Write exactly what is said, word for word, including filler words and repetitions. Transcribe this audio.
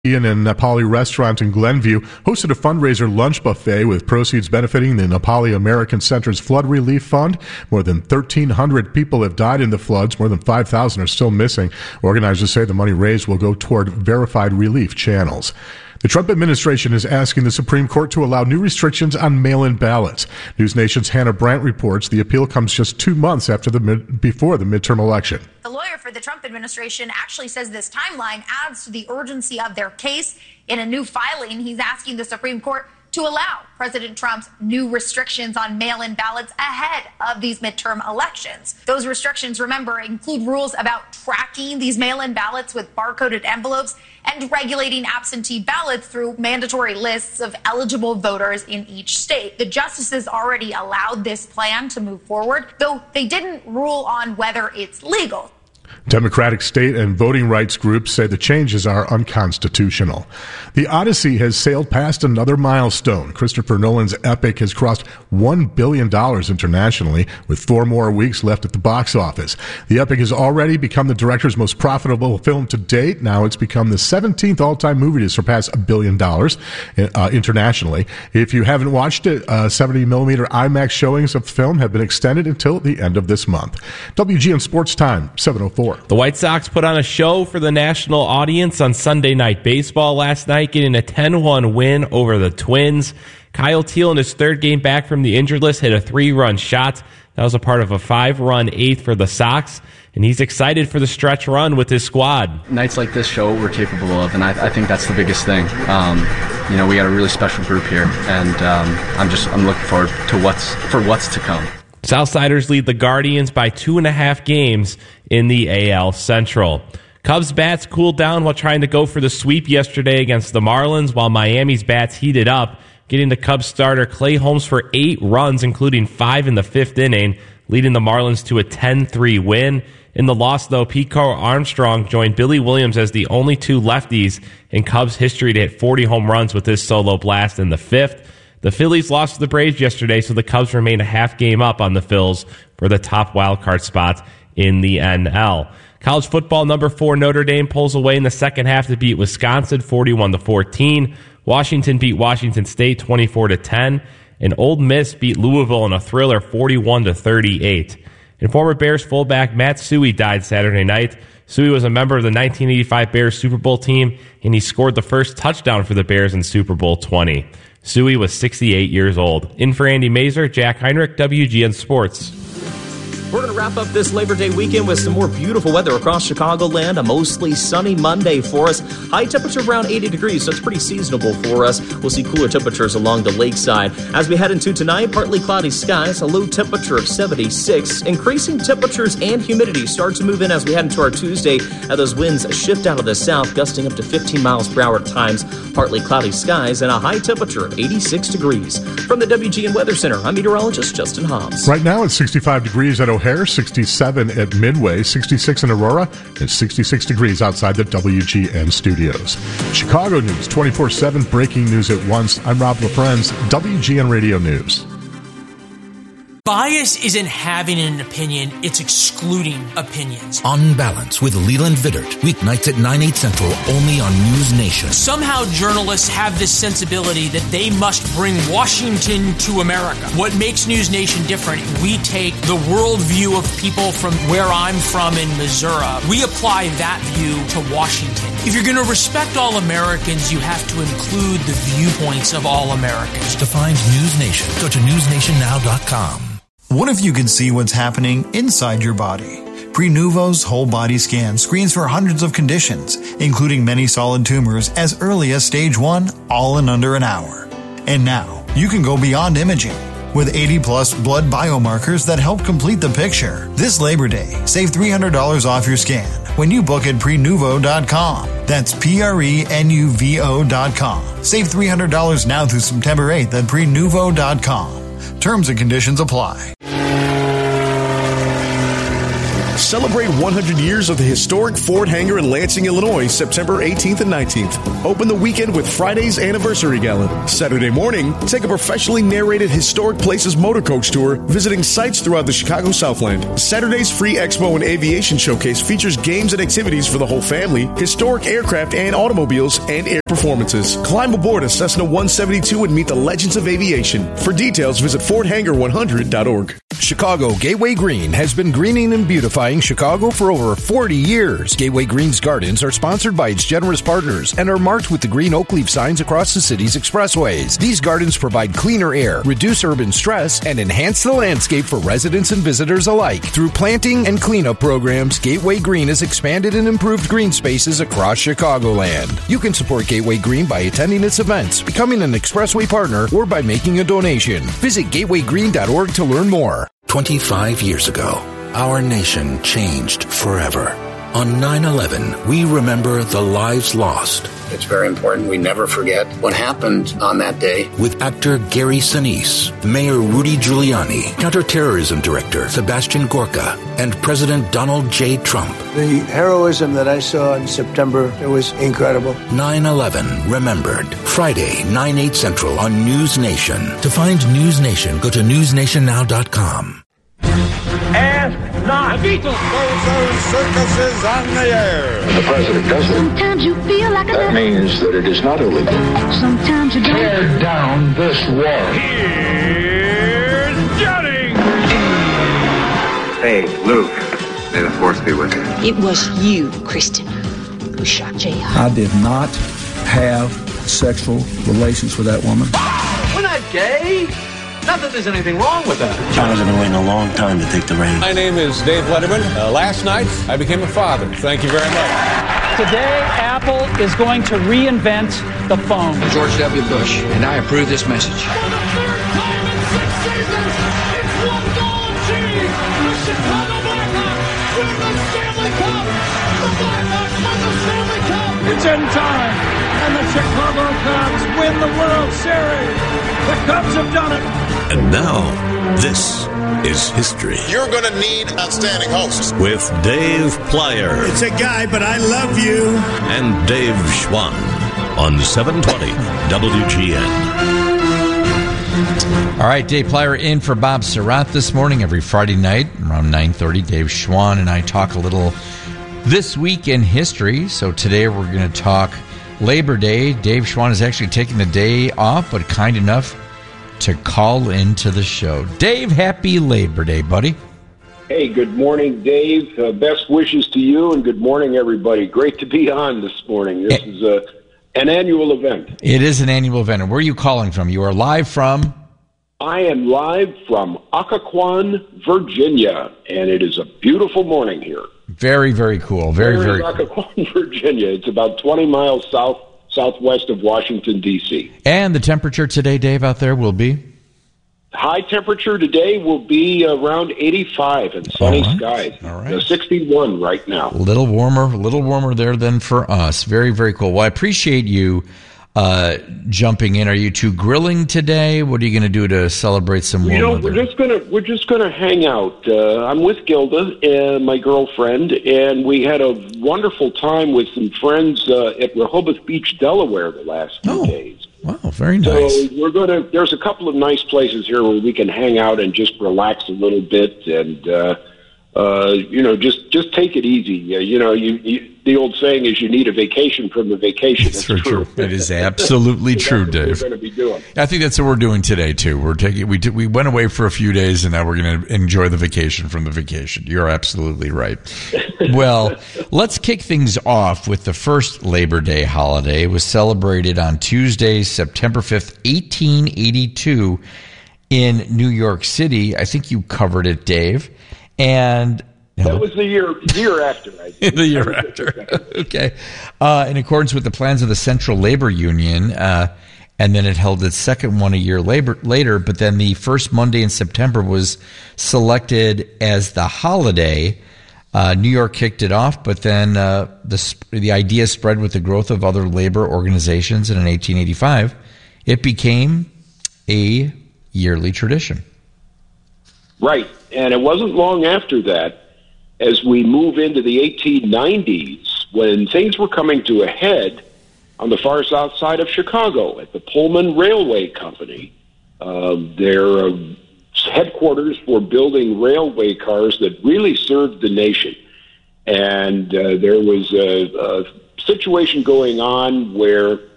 Ian and Napali Restaurant in Glenview hosted a fundraiser lunch buffet with proceeds benefiting the Napali American Center's Flood Relief Fund. More than thirteen hundred people have died in the floods. More than five thousand are still missing. Organizers say the money raised will go toward verified relief channels. The Trump administration is asking the Supreme Court to allow new restrictions on mail-in ballots. News Nation's Hannah Brandt reports the appeal comes just two months after the mid- before the midterm election. The lawyer for the Trump administration actually says this timeline adds to the urgency of their case. In a new filing, he's asking the Supreme Court to allow President Trump's new restrictions on mail-in ballots ahead of these midterm elections. Those restrictions, remember, include rules about tracking these mail-in ballots with barcoded envelopes and regulating absentee ballots through mandatory lists of eligible voters in each state. The justices already allowed this plan to move forward, though they didn't rule on whether it's legal. Democratic state and voting rights groups say the changes are unconstitutional. The Odyssey has sailed past another milestone. Christopher Nolan's epic has crossed one billion dollars internationally, with four more weeks left at the box office. The epic has already become the director's most profitable film to date. Now it's become the seventeenth all-time movie to surpass a billion dollars uh, internationally. If you haven't watched it, uh, seventy millimeter IMAX showings of the film have been extended until the end of this month. W G N Sports Time, seven oh four. The White Sox put on a show for the national audience on Sunday Night Baseball last night, getting a ten one win over the Twins. Kyle Teel, in his third game back from the injured list, hit a three-run shot. That was a part of a five-run eighth for the Sox, and he's excited for the stretch run with his squad. Nights like this show what we're capable of, and I, I think that's the biggest thing. Um, you know, we got a really special group here, and um, I'm just I'm looking forward to what's for what's to come. Southsiders lead the Guardians by two and a half games in the A L Central. Cubs bats cooled down while trying to go for the sweep yesterday against the Marlins, while Miami's bats heated up, getting the Cubs starter Clay Holmes for eight runs, including five in the fifth inning, leading the Marlins to a ten three win. In the loss, though, Pete Crow Armstrong joined Billy Williams as the only two lefties in Cubs history to hit forty home runs with his solo blast in the fifth. The Phillies lost to the Braves yesterday, so the Cubs remain a half game up on the Phils for the top wildcard spot in the N L. College football, number four Notre Dame pulls away in the second half to beat Wisconsin forty-one to fourteen. Washington beat Washington State twenty-four to ten. And Ole Miss beat Louisville in a thriller forty-one to thirty-eight. And former Bears fullback Matt Suhey died Saturday night. Suhey was a member of the nineteen eighty-five Bears Super Bowl team, and he scored the first touchdown for the Bears in Super Bowl twenty. Suhey was sixty-eight years old. In for Andy Mazer, Jack Heinrich, W G N Sports. We're going to wrap up this Labor Day weekend with some more beautiful weather across Chicagoland. A mostly sunny Monday for us. High temperature around eighty degrees, so it's pretty seasonable for us. We'll see cooler temperatures along the lakeside. As we head into tonight, partly cloudy skies, a low temperature of seventy-six. Increasing temperatures and humidity start to move in as we head into our Tuesday. As those winds shift out of the south, gusting up to fifteen miles per hour at times. Partly cloudy skies and a high temperature of eighty-six degrees. From the W G N Weather Center, I'm meteorologist Justin Hobbs. Right now it's sixty-five degrees at O'Hare, sixty-seven at Midway, sixty-six in Aurora, and sixty-six degrees outside the W G N studios. Chicago News, twenty-four seven, breaking news at once. I'm Rob LaFrenz, W G N Radio News. Bias isn't having an opinion, it's excluding opinions. On Balance with Leland Vittert, weeknights at nine, eight central, only on News Nation. Somehow journalists have this sensibility that they must bring Washington to America. What makes News Nation different, we take the worldview of people from where I'm from in Missouri. We apply that view to Washington. If you're going to respect all Americans, you have to include the viewpoints of all Americans. To find News Nation, go to news nation now dot com. What if you could see what's happening inside your body? Prenuvo's whole body scan screens for hundreds of conditions, including many solid tumors as early as stage one, all in under an hour. And now, you can go beyond imaging with eighty plus blood biomarkers that help complete the picture. This Labor Day, save three hundred dollars off your scan when you book at prenuvo dot com. That's P R E N U V O dot com. Save three hundred dollars now through September eighth at prenuvo dot com. Terms and conditions apply. Celebrate one hundred years of the historic Ford hangar in Lansing, Illinois, September eighteenth and nineteenth. Open the weekend with Friday's Anniversary Gala. Saturday morning, take a professionally narrated Historic Places motor coach tour, visiting sites throughout the Chicago Southland. Saturday's free Expo and Aviation Showcase features games and activities for the whole family, historic aircraft and automobiles, and air performances. Climb aboard a Cessna one seventy-two and meet the legends of aviation. For details, visit ford hangar one hundred dot org. Chicago Gateway Green has been greening and beautifying Chicago for over forty years. Gateway Green's gardens are sponsored by its generous partners and are marked with the green oak leaf signs across the city's expressways. These gardens provide cleaner air, reduce urban stress, and enhance the landscape for residents and visitors alike. Through planting and cleanup programs, Gateway Green has expanded and improved green spaces across Chicagoland. You can support Gateway Green by attending its events, becoming an expressway partner, or by making a donation. Visit gateway green dot org to learn more. twenty-five years ago, our nation changed forever. On nine eleven, we remember the lives lost. It's very important we never forget what happened on that day. With actor Gary Sinise, Mayor Rudy Giuliani, Counterterrorism Director Sebastian Gorka, and President Donald J. Trump. The heroism that I saw in September, it was incredible. nine eleven Remembered. Friday, nine, eight Central on News Nation. To find News Nation, go to news nation now dot com. Ask not. The Beatles. Bozo Circus on the air. The president does it. Sometimes you feel like a That means that it is not illegal. Sometimes you don't. Tear down this wall. Here's Johnny. Hey, Luke. May the force be with you. It was you, Kristen, who shot J R. I did not have sexual relations with that woman. We're not gay. Not that there's anything wrong with that. Charles has been waiting a long time to take the reins. My name is Dave Letterman. Uh, last night, I became a father. Thank you very much. Today, Apple is going to reinvent the phone. George W. Bush, and I approve this message. For the third time in six seasons, it's one goal achieved. The Chicago Blackhawks win the Stanley Cup. The Blackhawks win the Stanley Cup. It's in time, and the Chicago Cubs win the World Series. The Cubs have done it. And now, this is history. You're going to need outstanding hosts. With Dave Plyer. It's a guy, but I love you. And Dave Schwann on seven twenty W G N. All right, Dave Plyer in for Bob Surratt this morning. Every Friday night around nine thirty, Dave Schwann and I talk a little this week in history. So today we're going to talk Labor Day. Dave Schwann is actually taking the day off, but kind enough to call into the show. Dave, happy Labor Day, buddy. Hey, good morning, Dave. Uh, best wishes to you, and good morning, everybody. Great to be on this morning. This is a, an annual event. It is an annual event. And where are you calling from? You are live from? I am live from Occoquan, Virginia, and it is a beautiful morning here. Very, very cool. Very, Where very is Occoquan, Virginia? It's about twenty miles south. southwest of Washington, D C And the temperature today, Dave, out there will be? High temperature today will be around eighty-five and sunny All right. skies. All right. Uh, sixty-one right now. A little warmer, a little warmer there than for us. Very, very cool. Well, I appreciate you uh, jumping in. Are you two grilling today? What are you going to do to celebrate some warm You know, weather? we're just gonna we're just gonna hang out. Uh, I'm with Gilda and my girlfriend, and we had a wonderful time with some friends uh, at Rehoboth Beach, Delaware, the last few oh, days. Wow, very nice. So we're gonna. There's a couple of nice places here where we can hang out and just relax a little bit, and uh, uh, you know, just just take it easy. Uh, you know, you, you the old saying is you need a vacation from the vacation. It's It's very true. true. It is absolutely So true, that's what Dave. We're going to be doing. I think that's what we're doing today too. We're taking we did, we went away for a few days, and now we're going to enjoy the vacation from the vacation. You're absolutely right. Well, let's kick things off with the first Labor Day holiday. It was celebrated on Tuesday, September fifth, eighteen eighty-two, in New York City. I think you covered it, Dave. And That was the year year after. I think. the year after. Okay. Uh, in accordance with the plans of the Central Labor Union, uh, and then it held its second one a year labor, later, but then the first Monday in September was selected as the holiday. Uh, New York kicked it off, but then uh, the the idea spread with the growth of other labor organizations, and in eighteen eighty-five, it became a yearly tradition. Right, and it wasn't long after that, as we move into the eighteen nineties, when things were coming to a head on the far south side of Chicago at the Pullman Railway Company. Uh, their uh, headquarters for building railway cars that really served the nation. And uh, there was a, a situation going on where